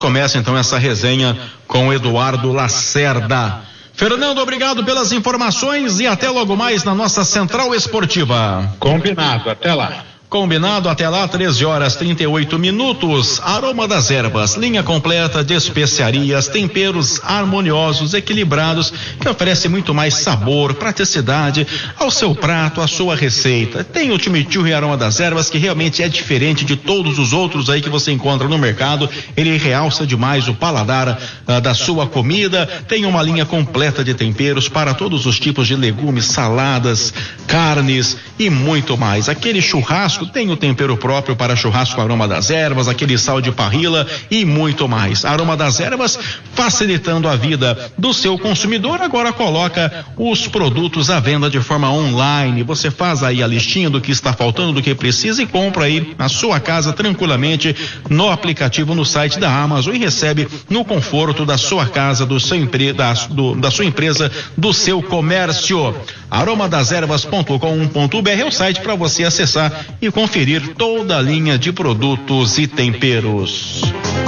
começa então essa resenha com o Eduardo Lacerda. Fernando, obrigado pelas informações e até logo mais na nossa Central Esportiva. Combinado, até lá. Combinado, até lá, 13h38. Aroma das Ervas, linha completa de especiarias, temperos harmoniosos, equilibrados, que oferece muito mais sabor, praticidade ao seu prato, à sua receita. Tem o Chimichurri Aroma das Ervas, que realmente é diferente de todos os outros aí que você encontra no mercado. Ele realça demais o paladar da sua comida. Tem uma linha completa de temperos para todos os tipos de legumes, saladas, carnes e muito mais. Aquele churrasco tem o tempero próprio para churrasco Aroma das Ervas, aquele sal de parrilla e muito mais. Aroma das Ervas, facilitando a vida do seu consumidor, agora coloca os produtos à venda de forma online. Você faz aí a listinha do que está faltando, do que precisa e compra aí na sua casa tranquilamente no aplicativo, no site da Amazon, e recebe no conforto da sua casa, da sua empresa, do seu comércio. aromadeservas.com.br é o site para você acessar e conferir toda a linha de produtos e temperos.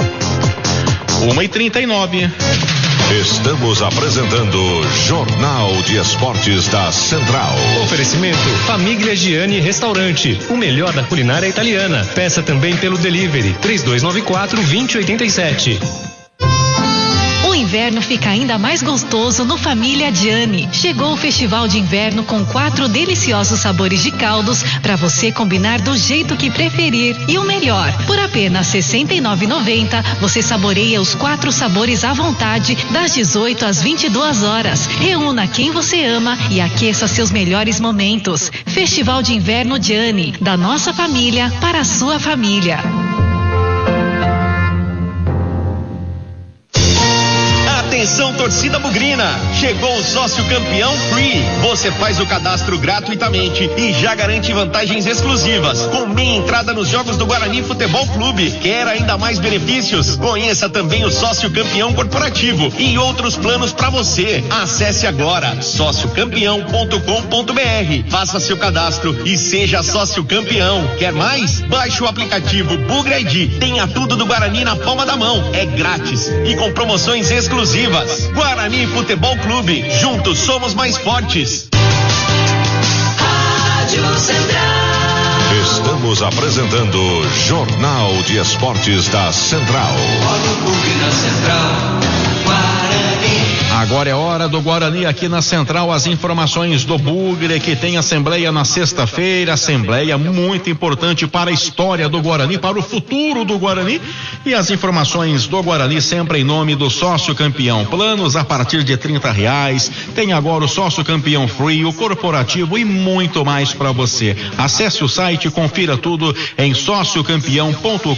1h39. Estamos apresentando Jornal de Esportes da Central. Oferecimento Famiglia Gianni Restaurante, o melhor da culinária italiana. Peça também pelo delivery 3294-2087. O inverno fica ainda mais gostoso no Família Gianni. Chegou o Festival de Inverno com 4 deliciosos sabores de caldos para você combinar do jeito que preferir. E o melhor, por apenas R$ 69,90 você saboreia os 4 sabores à vontade das 18 às 22 horas. Reúna quem você ama e aqueça seus melhores momentos. Festival de Inverno Gianni, da nossa família para a sua família. Atenção, torcida bugrina, chegou o sócio campeão Free. Você faz o cadastro gratuitamente e já garante vantagens exclusivas, com meia entrada nos jogos do Guarani Futebol Clube. Quer ainda mais benefícios? Conheça também o sócio campeão corporativo e outros planos para você. Acesse agora sociocampeão.com.br, faça seu cadastro e seja sócio campeão. Quer mais? Baixe o aplicativo Bugra ID. Tenha tudo do Guarani na palma da mão. É grátis e com promoções exclusivas. Guarani Futebol Clube, juntos somos mais fortes. Rádio Central. Estamos apresentando Jornal de Esportes da Central. Olha o clube da Central, Guarani. Agora é hora do Guarani aqui na Central, as informações do Bugre, que tem assembleia na sexta-feira, assembleia muito importante para a história do Guarani, para o futuro do Guarani, e as informações do Guarani sempre em nome do sócio campeão. Planos a partir de R$30, tem agora o sócio campeão Free, o corporativo e muito mais para você. Acesse o site, confira tudo em sociocampeão.com.br.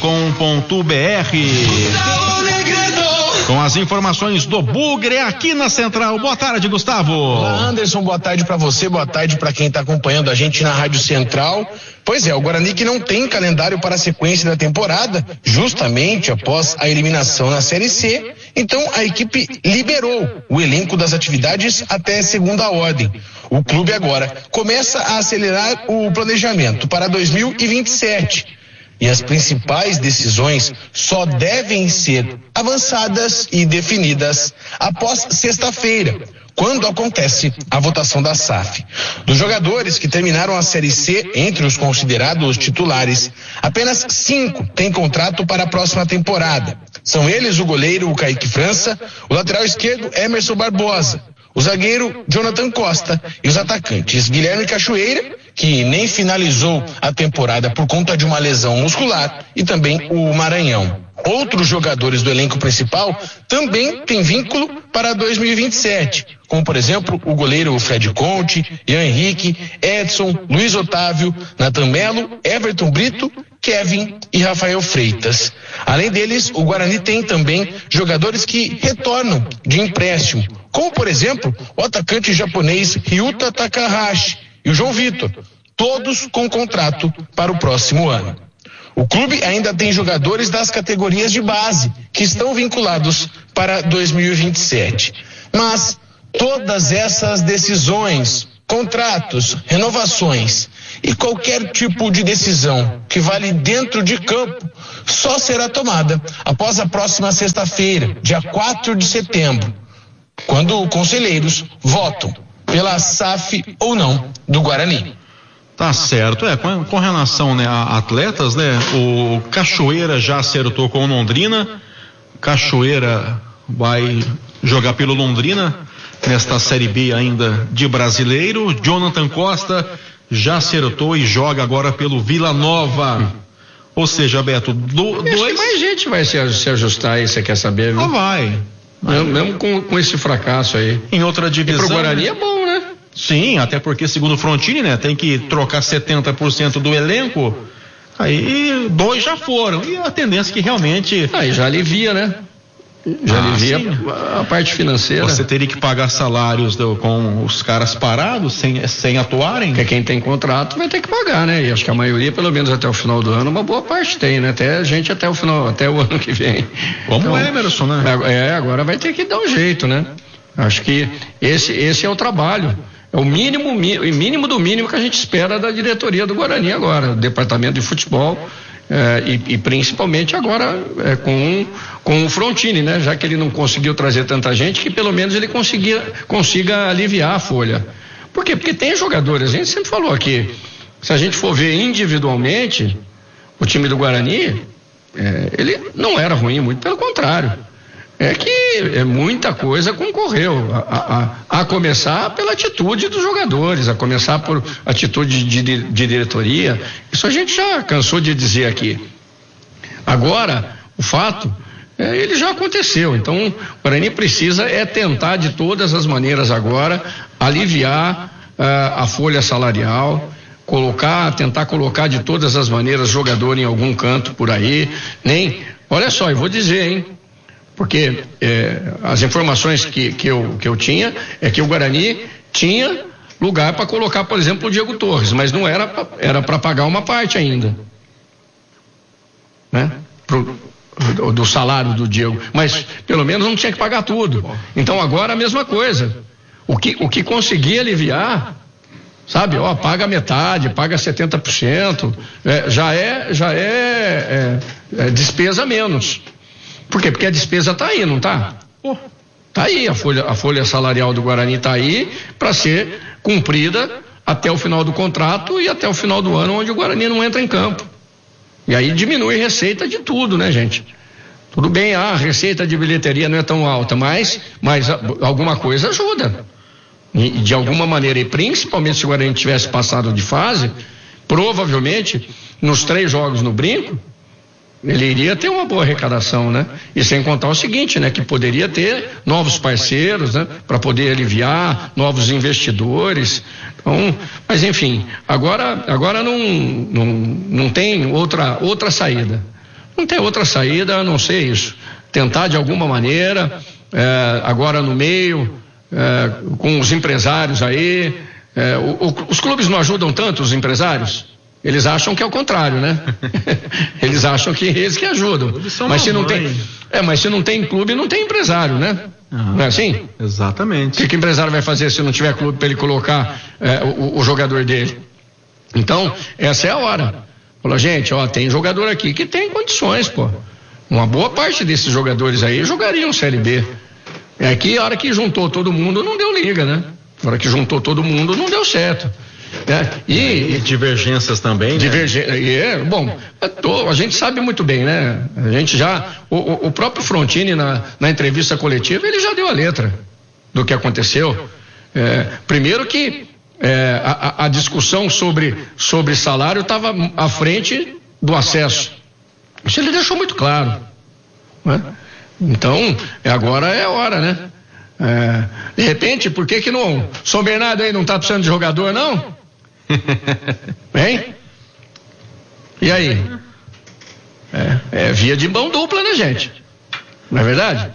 Com as informações do Bugre aqui na Central. Boa tarde, Gustavo. Olá, Anderson, boa tarde para você, boa tarde para quem está acompanhando a gente na Rádio Central. Pois é, o Guarani que não tem calendário para a sequência da temporada, justamente após a eliminação na Série C, então a equipe liberou o elenco das atividades até segunda ordem. O clube agora começa a acelerar o planejamento para 2027. E as principais decisões só devem ser avançadas e definidas após sexta-feira, quando acontece a votação da SAF. Dos jogadores que terminaram a Série C, entre os considerados titulares, apenas 5 têm contrato para a próxima temporada. São eles o goleiro Kaique França, o lateral esquerdo Emerson Barbosa, o zagueiro Jonathan Costa e os atacantes Guilherme Cachoeira, que nem finalizou a temporada por conta de uma lesão muscular, e também o Maranhão. Outros jogadores do elenco principal também têm vínculo para 2027, como por exemplo o goleiro Fred Conte, Ian Henrique, Edson, Luiz Otávio, Nathan Melo, Everton Brito, Kevin e Rafael Freitas. Além deles, o Guarani tem também jogadores que retornam de empréstimo, como por exemplo o atacante japonês Ryuta Takahashi e o João Vitor, todos com contrato para o próximo ano. O clube ainda tem jogadores das categorias de base que estão vinculados para 2027. Mas todas essas decisões, contratos, renovações E qualquer tipo de decisão que vale dentro de campo só será tomada após a próxima sexta-feira, dia 4 de setembro, quando conselheiros votam pela SAF ou não do Guarani. Tá certo, com relação, né, a atletas, né, o Cachoeira já acertou com o Londrina. Cachoeira vai jogar pelo Londrina nesta Série B ainda de Brasileiro. Jonathan Costa já acertou e joga agora pelo Vila Nova. Ou seja, Beto, Acho que mais gente vai se ajustar aí, você quer saber, viu? Não vai. Mesmo com esse fracasso aí. Em outra divisão. E pro Guarani é bom, né? Sim, até porque segundo o Frontini, né, tem que trocar 70% do elenco. Aí 2 já foram. E a tendência é que realmente... Aí já alivia, né? Já alivia a parte financeira. Você teria que pagar salários com os caras parados, sem atuarem? Porque quem tem contrato vai ter que pagar, né? E acho que a maioria, pelo menos até o final do ano, uma boa parte tem, né? Até a gente até o ano que vem. Como então, Emerson, né? Agora vai ter que dar um jeito, né? Acho que esse é o trabalho. É o mínimo do mínimo que a gente espera da diretoria do Guarani agora, do departamento de futebol. E principalmente agora com o Frontini, né? Já que ele não conseguiu trazer tanta gente, que pelo menos ele consiga aliviar a folha. Por quê? Porque tem jogadores, a gente sempre falou aqui, se a gente for ver individualmente, o time do Guarani, ele não era ruim, muito pelo contrário. É que muita coisa concorreu, a começar pela atitude dos jogadores, a começar por atitude de diretoria. Isso a gente já cansou de dizer aqui. Agora, o fato, ele já aconteceu. Então, o Guarani precisa tentar de todas as maneiras agora aliviar a folha salarial, tentar colocar de todas as maneiras jogador em algum canto por aí. Olha só, eu vou dizer, hein? Porque as informações que eu tinha é que o Guarani tinha lugar para colocar, por exemplo, o Diego Torres, mas não era para pagar uma parte ainda, né? Do salário do Diego, mas pelo menos não tinha que pagar tudo. Então agora a mesma coisa. O que conseguir aliviar, sabe? Paga metade, paga 70%, já é despesa menos. Por quê? Porque a despesa está aí, não está? Está aí, a folha salarial do Guarani está aí para ser cumprida até o final do contrato e até o final do ano, onde o Guarani não entra em campo. E aí diminui a receita de tudo, né, gente? Tudo bem, a receita de bilheteria não é tão alta, mas alguma coisa ajuda. E de alguma maneira, e principalmente se o Guarani tivesse passado de fase, provavelmente, nos 3 jogos no Brinco, ele iria ter uma boa arrecadação, né? E sem contar o seguinte, né? Que poderia ter novos parceiros, né? Para poder aliviar, novos investidores. Então, mas enfim, agora não tem outra saída. Não tem outra saída a não ser isso. Tentar de alguma maneira, agora no meio, com os empresários aí. Os clubes não ajudam tanto os empresários? Eles acham que é o contrário, né? Eles acham que eles que ajudam. Mas se não tem clube, não tem empresário, né? Não é assim? Exatamente. O que o empresário vai fazer se não tiver clube para ele colocar o jogador dele? Então, essa é a hora. Falou, gente, tem jogador aqui que tem condições, pô. Uma boa parte desses jogadores aí jogariam Série B. É que a hora que juntou todo mundo não deu liga, né? A hora que juntou todo mundo não deu certo. E divergências também, né? Bom, a gente sabe muito bem, né? A gente o próprio Frontini na entrevista coletiva, ele já deu a letra do que aconteceu. Primeiro que a discussão sobre salário estava à frente do acesso. Isso ele deixou muito claro, né? Então, agora é a hora, né? De repente, por que não São Bernardo aí não está precisando de jogador, não? Hein? E aí? Via de mão dupla, né, gente? Não é verdade?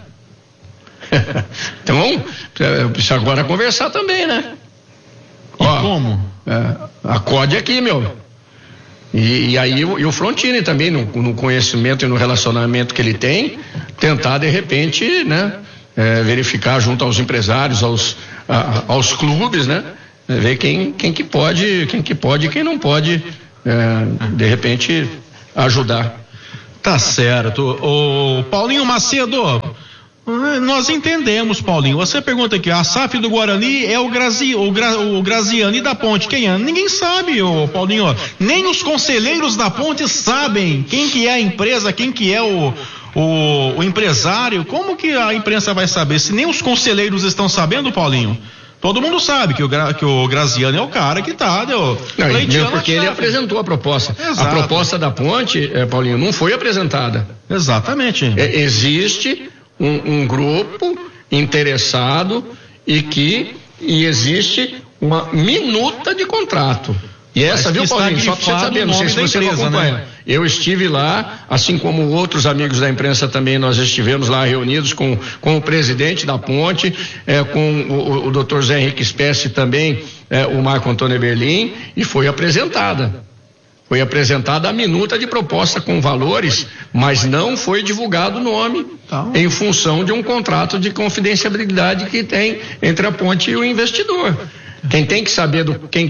Então, precisa agora conversar também, né? Como? Acorde aqui, meu. E aí o Frontini também, no conhecimento e no relacionamento que ele tem, tentar de repente, né? Verificar junto aos empresários, aos clubes, né? ver quem que pode e quem não pode, de repente, ajudar. Tá certo. O Paulinho Macedo, nós entendemos, Paulinho. Você pergunta aqui, a SAF do Guarani é o Graziani da Ponte. Quem é? Ninguém sabe, Paulinho. Nem os conselheiros da Ponte sabem quem que é a empresa, quem que é o empresário. Como que a imprensa vai saber? Se nem os conselheiros estão sabendo, Paulinho. Todo mundo sabe que o Graziani é o cara que tá, porque ele apresentou a proposta. Exato. A proposta da Ponte, Paulinho, não foi apresentada. Exatamente. Existe um grupo interessado e existe uma minuta de contrato. E essa, viu, Paulinho, só pra você saber, não sei se você não acompanha. Né? Eu estive lá, assim como outros amigos da imprensa também, nós estivemos lá reunidos com o presidente da Ponte, com o Dr. Zé Henrique Spessi também, o Marco Antônio Berlim, e foi apresentada a minuta de proposta com valores, mas não foi divulgado o nome, em função de um contrato de confidencialidade que tem entre a Ponte e o investidor. Quem tem que saber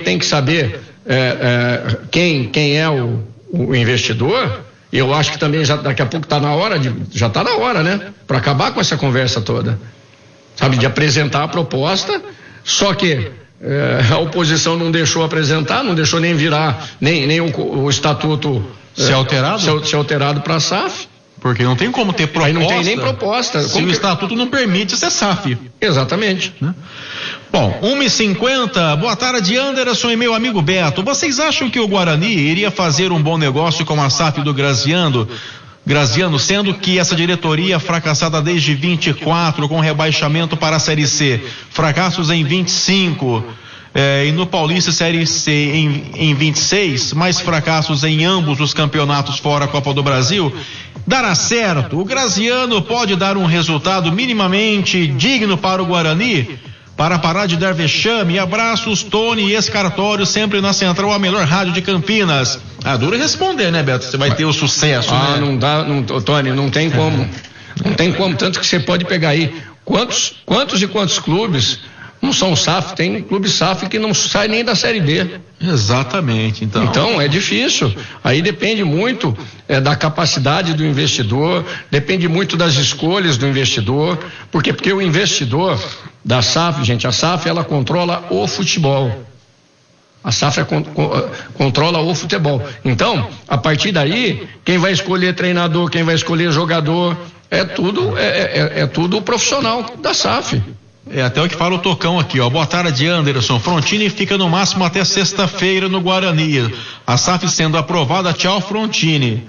quem é o investidor, eu acho que também daqui a pouco já está na hora, né? Para acabar com essa conversa toda, sabe, de apresentar a proposta, só que a oposição não deixou apresentar, não deixou nem virar, nem o estatuto ser alterado para a SAF. Porque não tem como ter proposta. Aí não tem nem proposta. Se o estatuto não permite ser SAF. Exatamente. Né? Bom, 1h50, boa tarde, Anderson e meu amigo Beto. Vocês acham que o Guarani iria fazer um bom negócio com a SAF do Graziano, sendo que essa diretoria fracassada desde 24, com rebaixamento para a Série C, fracassos em 25, e no Paulista Série C em 26, mais fracassos em ambos os campeonatos fora a Copa do Brasil, dará certo? O Graziano pode dar um resultado minimamente digno para o Guarani? Para parar de dar vexame, abraços, Tony e Escartório, sempre na Central, a melhor rádio de Campinas. Duro responder, né, Beto? Você vai ter o sucesso, né? Não dá, Tony, não tem como. Não tem como, tanto que você pode pegar aí quantos clubes não são SAF, tem clube SAF que não sai nem da Série B. Exatamente, então é difícil, aí depende muito da capacidade do investidor, depende muito das escolhas do investidor, porque o investidor da SAF, gente, a SAF ela controla o futebol. A SAF controla o futebol. Então, a partir daí, quem vai escolher treinador, quem vai escolher jogador, é tudo o profissional da SAF. Até o que fala o Tocão aqui, ó. Boa tarde, Anderson. Frontini fica no máximo até sexta-feira no Guarani. A SAF sendo aprovada, tchau, Frontini.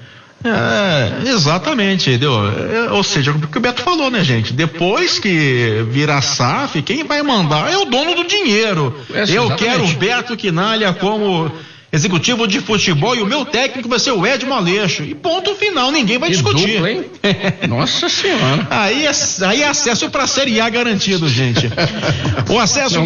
Exatamente, entendeu? Ou seja, o que o Beto falou, né, gente? Depois que virar SAF, quem vai mandar é o dono do dinheiro. Eu quero o Beto Quinalha como executivo de futebol e o meu técnico vai ser o Edmo Aleixo. E ponto final, ninguém vai discutir. Duplo, hein? Nossa Senhora. Aí é acesso pra Série A garantido, gente. O acesso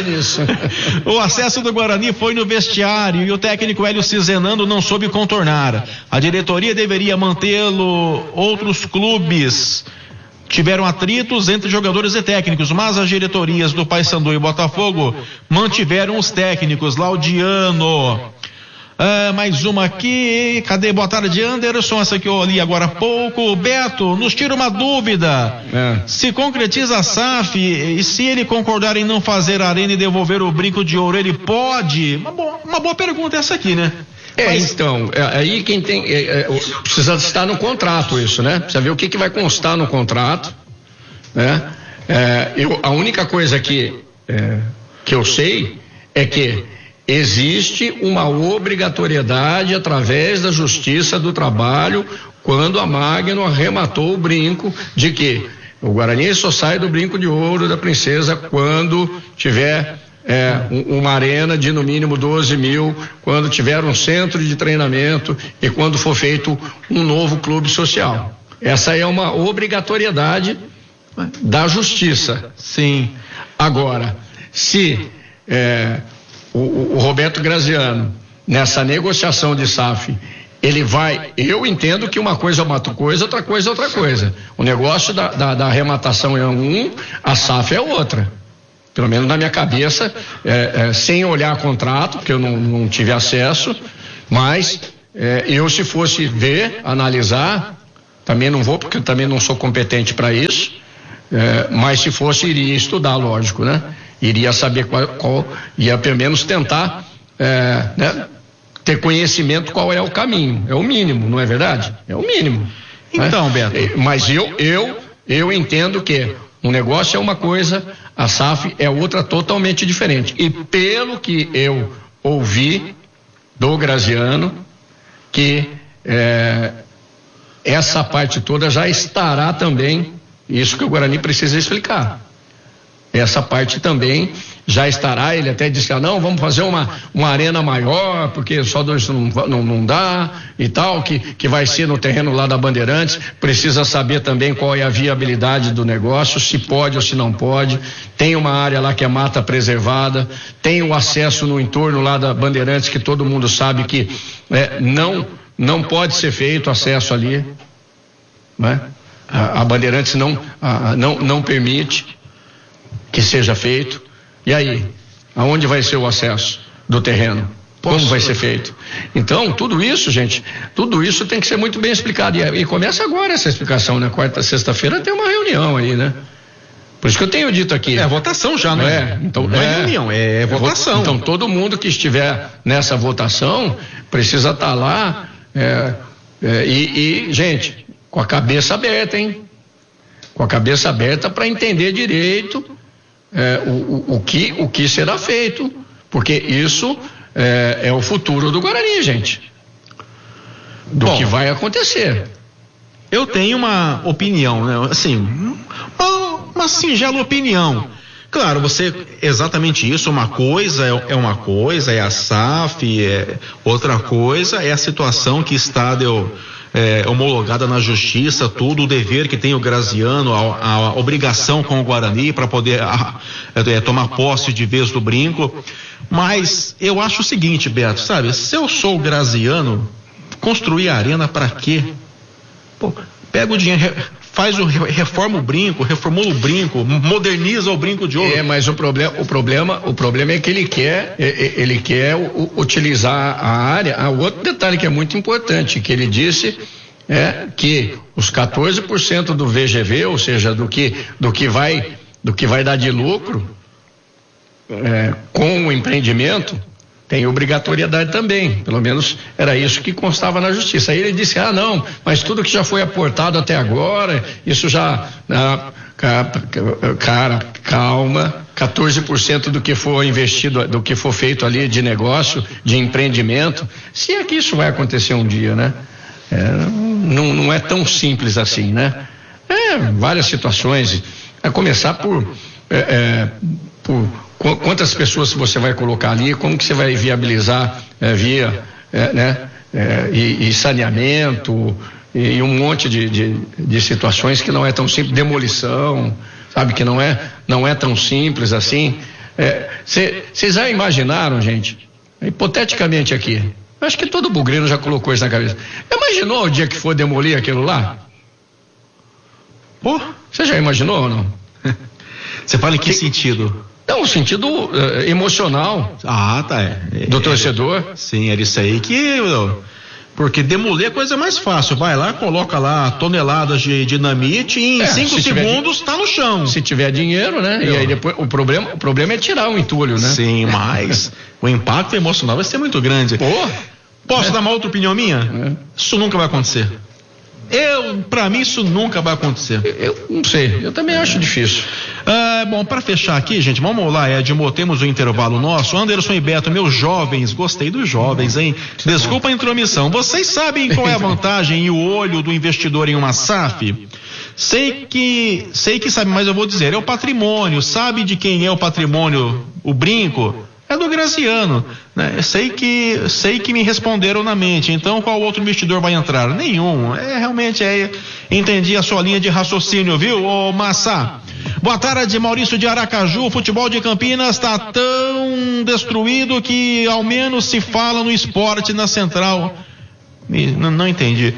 do Guarani foi no vestiário e o técnico Hélio Cizenando não soube contornar. A diretoria deveria mantê-lo. Outros clubes tiveram atritos entre jogadores e técnicos, mas as diretorias do Paysandu e Botafogo mantiveram os técnicos. Laudiano. Mais uma aqui. Cadê? Boa tarde, Anderson. Essa que eu li agora há pouco. Beto, nos tira uma dúvida. Se concretiza a SAF e se ele concordar em não fazer a arena e devolver o brinco de ouro, ele pode? Uma boa pergunta essa aqui, né? Então, aí quem tem, precisa estar no contrato isso, né? Precisa ver o que vai constar no contrato, né? A única coisa que eu sei é que existe uma obrigatoriedade através da Justiça do Trabalho quando a Magno arrematou o brinco de que o Guarani só sai do brinco de ouro da princesa quando tiver uma arena de no mínimo 12 mil, quando tiver um centro de treinamento e quando for feito um novo clube social. Essa é uma obrigatoriedade da Justiça. Sim. Agora, se o Roberto Graziano, nessa negociação de SAF, eu entendo que uma coisa é uma coisa, outra coisa é outra coisa. O negócio da arrematação é a SAF é outra. pelo menos na minha cabeça, sem olhar contrato, porque eu não tive acesso, mas eu, se fosse ver, analisar, também não vou, porque eu também não sou competente para isso, mas se fosse, iria estudar, lógico, né? Iria saber qual ia pelo menos tentar, né, ter conhecimento qual é o caminho. É o mínimo, não é verdade? É o mínimo. Então, né? Beto. Mas eu entendo que um negócio é uma coisa, a SAF é outra totalmente diferente. E pelo que eu ouvi do Graziano, que essa parte toda já estará também, isso que o Guarani precisa explicar. Essa parte também já estará. Ele até disse: não, vamos fazer uma arena maior, porque só 2 não dá e tal, que vai ser no terreno lá da Bandeirantes. Precisa saber também qual é a viabilidade do negócio, se pode ou se não pode. Tem uma área lá que é mata preservada, tem o acesso no entorno lá da Bandeirantes, que todo mundo sabe que não pode ser feito acesso ali, né? A Bandeirantes não permite que seja feito. E aí, aonde vai ser o acesso do terreno? Como vai ser feito? Então, tudo isso, gente, tudo isso tem que ser muito bem explicado. E começa agora essa explicação, né? Quarta, sexta-feira tem uma reunião aí, né? Por isso que eu tenho dito aqui. É votação já, né? Então, não é reunião, é votação. Então, todo mundo que estiver nessa votação precisa estar lá. Gente, com a cabeça aberta, hein? Com a cabeça aberta para entender direito o que será feito, porque isso é o futuro do Guarani, gente, que vai acontecer. Eu tenho uma opinião, né? Assim, uma singela opinião. Claro, exatamente isso, uma coisa é uma coisa, é a SAF, outra coisa é a situação que está homologada na justiça, tudo, o dever que tem o Graziano, a obrigação com o Guarani para poder tomar posse de vez do brinco. Mas eu acho o seguinte, Beto, sabe, se eu sou o Graziano, construir a arena para quê? Pô, pega o dinheiro, reforma o brinco, reformula o brinco, moderniza o brinco de ouro. Mas o problema é que ele quer utilizar a área. Outro detalhe que é muito importante, que ele disse que os 14% do VGV, ou seja, do que vai dar de lucro com o empreendimento, tem obrigatoriedade também, pelo menos era isso que constava na justiça. Aí ele disse: não, mas tudo que já foi aportado até agora, isso já, cara, calma, 14% do que for investido, do que for feito ali de negócio, de empreendimento, se é que isso vai acontecer um dia, né? Não é tão simples assim, né? Várias situações, a começar por quantas pessoas você vai colocar ali, como que você vai viabilizar via e saneamento e um monte de situações que não é tão simples, demolição, sabe, que não é tão simples assim. Vocês já imaginaram, gente, hipoteticamente aqui, acho que todo bugreiro já colocou isso na cabeça, imaginou o dia que for demolir aquilo lá? Você já imaginou ou não? Você fala em que sentido? Não, o sentido emocional. Do torcedor. Sim, era isso aí porque demolir é coisa mais fácil. Vai lá, coloca lá toneladas de dinamite e em 5 segundos tá no chão. Se tiver dinheiro, né? E aí depois o problema é tirar o entulho, né? Sim, mas o impacto emocional vai ser muito grande. Posso dar uma outra opinião minha? Isso nunca vai acontecer. Pra mim isso nunca vai acontecer. Eu não sei, eu também acho difícil. Bom, para fechar aqui, gente, vamos lá, Edmo, temos o intervalo nosso. Anderson e Beto, meus jovens, gostei dos jovens, hein? Desculpa a intromissão. Vocês sabem qual é a vantagem e o olho do investidor em uma SAF? Sei que sabe, mas eu vou dizer, é o patrimônio. Sabe de quem é o patrimônio, o brinco? É do Graziano, né? Sei que me responderam na mente. Então, qual outro investidor vai entrar? Nenhum. Realmente entendi a sua linha de raciocínio, viu, ô Massa? Boa tarde, Maurício de Aracaju. O futebol de Campinas está tão destruído que ao menos se fala no esporte na Central. Não entendi.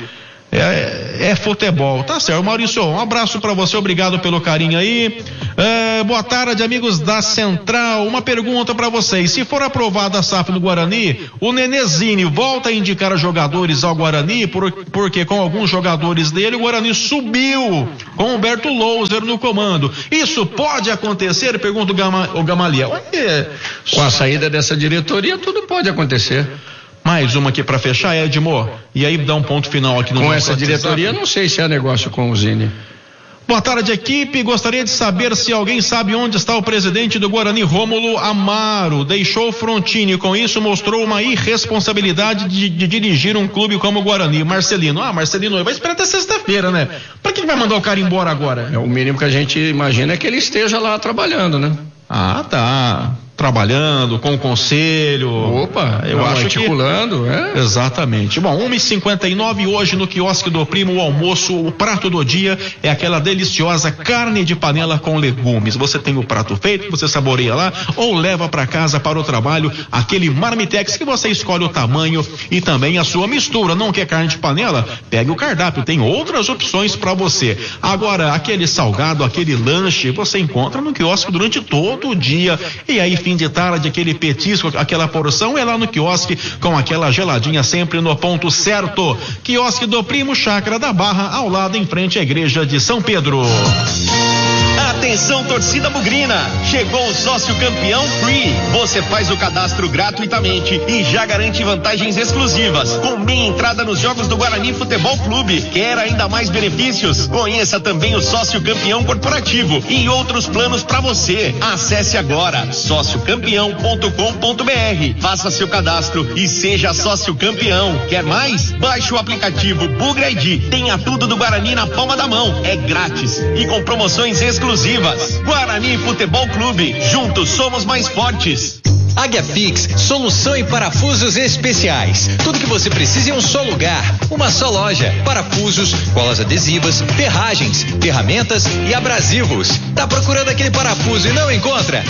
É futebol, tá certo. Maurício, um abraço pra você, obrigado pelo carinho aí. Boa tarde, amigos da Central. Uma pergunta pra vocês: se for aprovada a SAF no Guarani, o Nenezini volta a indicar jogadores ao Guarani, porque com alguns jogadores dele o Guarani subiu com Humberto Louser no comando. Isso pode acontecer? Pergunta o Gamaliel. Com a saída dessa diretoria, tudo pode acontecer. Mais uma aqui para fechar, Edmo. E aí dá um ponto final aqui no Com essa diretoria, não sei se há negócio com o Zini. Boa tarde, equipe. Gostaria de saber se alguém sabe onde está o presidente do Guarani, Rômulo Amaro. Deixou o Frontini, com isso mostrou uma irresponsabilidade de dirigir um clube como o Guarani. Marcelino, vai esperar até sexta-feira, né? Pra que vai mandar o cara embora agora? O mínimo que a gente imagina é que ele esteja lá trabalhando, né? Ah, tá. Trabalhando com o conselho. Opa, eu acho articulando, que... Exatamente. Bom, 1h59 hoje no quiosque do Primo, o almoço, o prato do dia é aquela deliciosa carne de panela com legumes. Você tem o prato feito, você saboreia lá ou leva para casa para o trabalho aquele marmitex que você escolhe o tamanho e também a sua mistura. Não quer carne de panela? Pegue o cardápio, tem outras opções para você. Agora, aquele salgado, aquele lanche, você encontra no quiosque durante todo o dia. E aí, fim de tarde, aquele petisco, aquela porção é lá no quiosque com aquela geladinha sempre no ponto certo. Quiosque do Primo, Chácara da Barra, ao lado em frente à igreja de São Pedro. Atenção, torcida bugrina, chegou o sócio campeão Free. Você faz o cadastro gratuitamente e já garante vantagens exclusivas, com meia entrada nos jogos do Guarani Futebol Clube. Quer ainda mais benefícios? Conheça também o sócio campeão corporativo e outros planos para você. Acesse agora sociocampeão.com.br, faça seu cadastro e seja sócio campeão. Quer mais? Baixe o aplicativo Bugra ID. Tenha tudo do Guarani na palma da mão. É grátis e com promoções exclusivas. Guarani Futebol Clube, juntos somos mais fortes. Águia Fix, solução em parafusos especiais. Tudo que você precisa em um só lugar, uma só loja. Parafusos, colas adesivas, ferragens, ferramentas e abrasivos. Tá procurando aquele parafuso e não encontra?